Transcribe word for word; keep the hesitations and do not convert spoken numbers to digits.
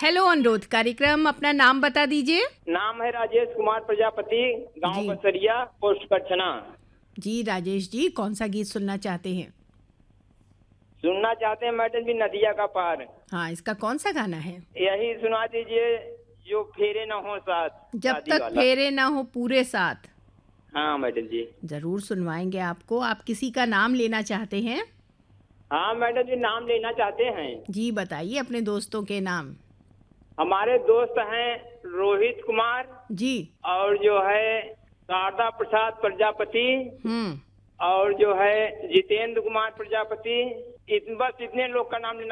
Hello अनुरोध कार्यक्रम, अपना नाम बता दीजिए। नाम है राजेश कुमार प्रजापति, गांव जी। बसरिया, पोस्ट करछना। जी राजेश जी, कौन सा गीत सुनना चाहते हैं? सुनना चाहते हैं मैडम जी नदिया का पार। हाँ, इसका कौन सा गाना है? यही सुना दीजिए, जो फेरे न हो साथ, जब शादी तक वाला। फेरे ना हो पूरे साथ। हाँ मैडम जी। जरूर सुनवाएंगे आपको। आप किसी का नाम लेना चाहते हैं? हाँ मैडम जी, नाम लेना चाहते हैं। जी बताइए अपने दोस्तों के नाम। हमारे दोस्त हैं रोहित कुमार, जी। और जो है शारदा प्रसाद प्रजापति, हम्म। और जो है जितेंद्र कुमार प्रजापति। इत, बस इतने लोग का नाम लेना